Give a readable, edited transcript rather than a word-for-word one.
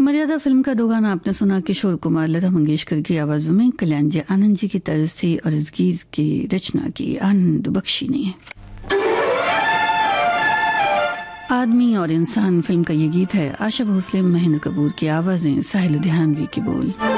मर्यादा फिल्म का दो गाना आपने सुना। किशोर कुमार, लता मंगेशकर की आवाजों में, कल्याण जी आनंद जी की तर्ज थी और इस गीत की रचना की आनंद बख्शी ने। आदमी और इंसान फिल्म का ये गीत है। आशा भोसले, महेंद्र कपूर की आवाजें, साहिल लुधियानवी के बोल।